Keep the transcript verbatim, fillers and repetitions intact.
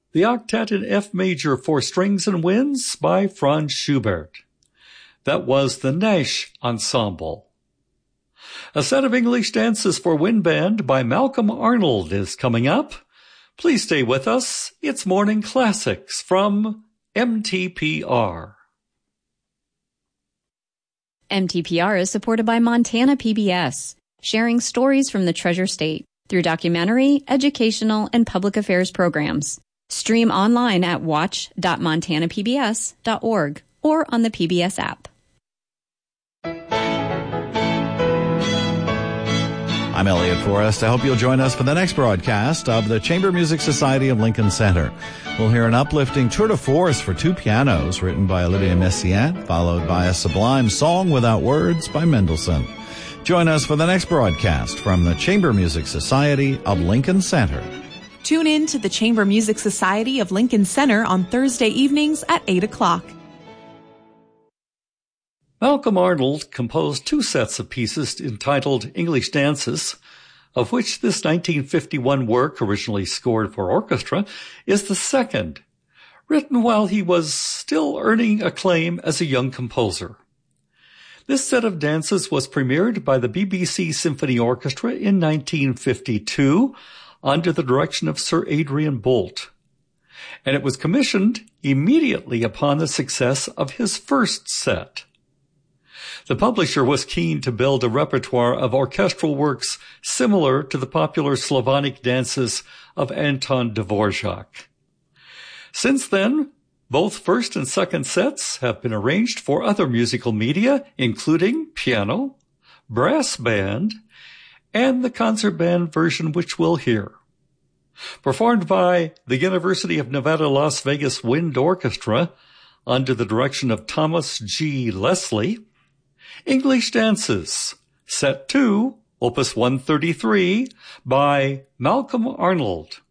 the Octet in F major for strings and winds by Franz Schubert. That was the Nash Ensemble. A set of English dances for wind band by Malcolm Arnold is coming up. Please stay with us. It's Morning Classics from M T P R. M T P R is supported by Montana P B S, sharing stories from the Treasure State through documentary, educational, and public affairs programs. Stream online at watch dot montana p b s dot org or on the P B S app. I'm Elliot Forrest. I hope you'll join us for the next broadcast of the Chamber Music Society of Lincoln Center. We'll hear an uplifting tour de force for two pianos written by Olivier Messiaen, followed by a sublime song without words by Mendelssohn. Join us for the next broadcast from the Chamber Music Society of Lincoln Center. Tune in to the Chamber Music Society of Lincoln Center on Thursday evenings at eight o'clock. Malcolm Arnold composed two sets of pieces entitled English Dances, of which this nineteen fifty-one work, originally scored for orchestra, is the second, written while he was still earning acclaim as a young composer. This set of dances was premiered by the B B C Symphony Orchestra in nineteen fifty-two under the direction of Sir Adrian Boult, and it was commissioned immediately upon the success of his first set. The publisher was keen to build a repertoire of orchestral works similar to the popular Slavonic dances of Anton Dvorak. Since then, both first and second sets have been arranged for other musical media, including piano, brass band, and the concert band version which we'll hear. Performed by the University of Nevada, Las Vegas Wind Orchestra under the direction of Thomas G. Leslie, English Dances, Set two, Opus one thirty-three, by Malcolm Arnold.